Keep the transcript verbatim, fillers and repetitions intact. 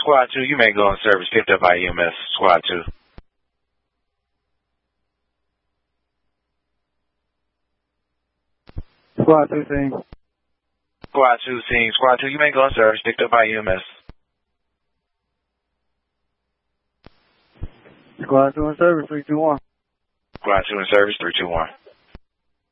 Squad two, you may go on service. Picked up by E M S. Squad two. Squad two, scene. Squad two, scene. Squad two, you may go on service. Picked up by E M S. Squad two in service, three two one. Squad two in service, three two one.